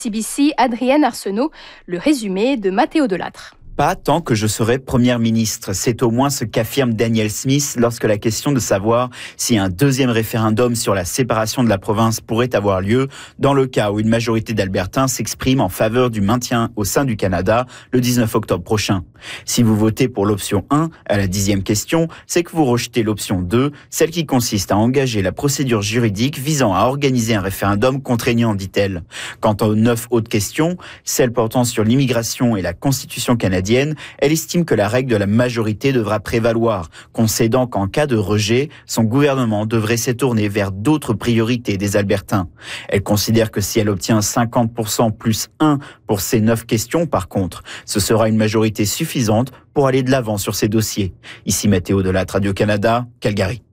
CBC, Adrienne Arsenault, le résumé de Mathéo Delattre. Pas tant que je serai première ministre. C'est au moins ce qu'affirme Danielle Smith lorsque la question de savoir si un deuxième référendum sur la séparation de la province pourrait avoir lieu dans le cas où une majorité d'Albertains s'exprime en faveur du maintien au sein du Canada le 19 octobre prochain. Si vous votez pour l'option 1 à la 10e question, c'est que vous rejetez l'option 2, celle qui consiste à engager la procédure juridique visant à organiser un référendum contraignant, dit-elle. Quant aux 9 autres questions, celles portant sur l'immigration et la Constitution canadienne, elle estime que la règle de la majorité devra prévaloir, concédant qu'en cas de rejet, son gouvernement devrait se tourner vers d'autres priorités des Albertains. Elle considère que si elle obtient 50% plus 1 pour ces 9 questions, par contre, ce sera une majorité suffisante pour aller de l'avant sur ces dossiers. Ici Mathéo Delattre, Radio-Canada, Calgary.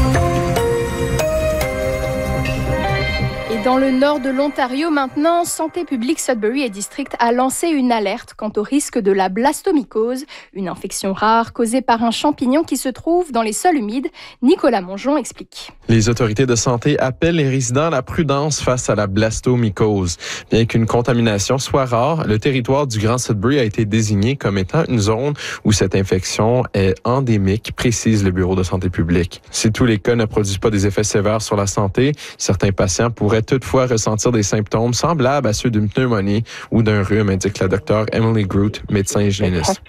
Dans le nord de l'Ontario, maintenant, Santé publique Sudbury et District a lancé une alerte quant au risque de la blastomycose, une infection rare causée par un champignon qui se trouve dans les sols humides. Nicolas Mongeon explique. Les autorités de santé appellent les résidents à la prudence face à la blastomycose. Bien qu'une contamination soit rare, le territoire du Grand Sudbury a été désigné comme étant une zone où cette infection est endémique, précise le Bureau de santé publique. Si tous les cas ne produisent pas des effets sévères sur la santé, certains patients pourraient toutefois ressentir des symptômes semblables à ceux d'une pneumonie ou d'un rhume, indique la docteure Emily Groot, médecin hygiéniste.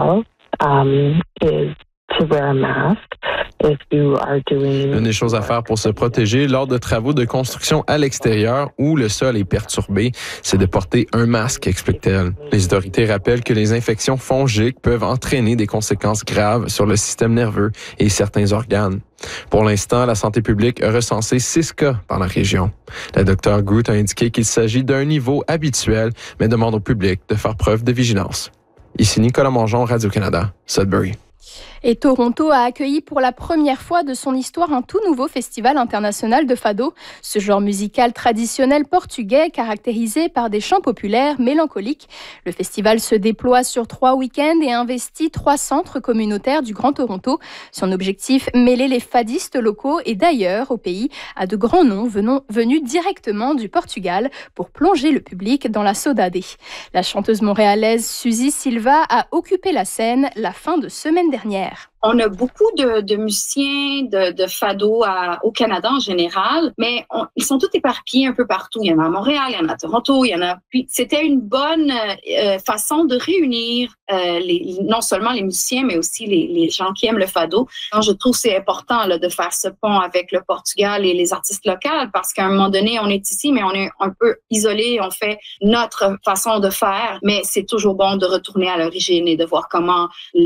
Une des choses à faire pour se protéger lors de travaux de construction à l'extérieur où le sol est perturbé, c'est de porter un masque, explique-t-elle. Les autorités rappellent que les infections fongiques peuvent entraîner des conséquences graves sur le système nerveux et certains organes. Pour l'instant, la santé publique a recensé 6 cas dans la région. La docteure Groot a indiqué qu'il s'agit d'un niveau habituel, mais demande au public de faire preuve de vigilance. Ici Nicolas Mongeon, Radio-Canada, Sudbury. Et Toronto a accueilli pour la première fois de son histoire un tout nouveau festival international de fado, ce genre musical traditionnel portugais caractérisé par des chants populaires mélancoliques. Le festival se déploie sur 3 week-ends et investit 3 centres communautaires du Grand Toronto. Son objectif, mêler les fadistes locaux et d'ailleurs au pays à de grands noms venus directement du Portugal pour plonger le public dans la saudade. La chanteuse montréalaise Suzy Silva a occupé la scène la fin de semaine dernière. On a beaucoup de musiciens de fado au Canada en général, mais ils sont tous éparpillés un peu partout. Il y en a à Montréal, il y en a à Toronto, il y en a. Puis c'était une bonne façon de réunir non seulement les musiciens, mais aussi les gens qui aiment le fado. Donc, je trouve que c'est important là, de faire ce pont avec le Portugal et les artistes locaux, parce qu'à un moment donné, on est ici, mais on est un peu isolé. On fait notre façon de faire, mais c'est toujours bon de retourner à l'origine et de voir comment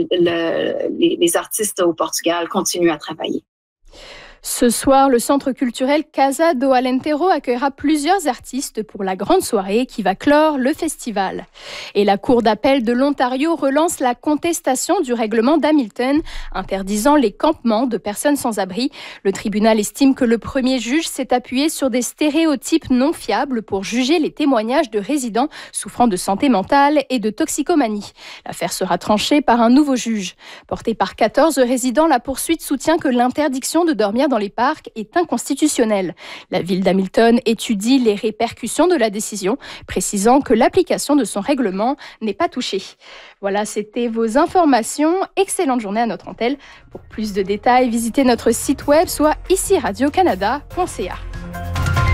les artistes au Portugal continuent à travailler. Ce soir, le centre culturel Casa do Alentejo accueillera plusieurs artistes pour la grande soirée qui va clore le festival. Et la Cour d'appel de l'Ontario relance la contestation du règlement d'Hamilton interdisant les campements de personnes sans abri. Le tribunal estime que le premier juge s'est appuyé sur des stéréotypes non fiables pour juger les témoignages de résidents souffrant de santé mentale et de toxicomanie. L'affaire sera tranchée par un nouveau juge. Portée par 14 résidents, la poursuite soutient que l'interdiction de dormir dans les parcs est inconstitutionnelle. La ville d'Hamilton étudie les répercussions de la décision, précisant que l'application de son règlement n'est pas touchée. Voilà, c'était vos informations. Excellente journée à notre antenne. Pour plus de détails, visitez notre site web, soit ici radiocanada.ca.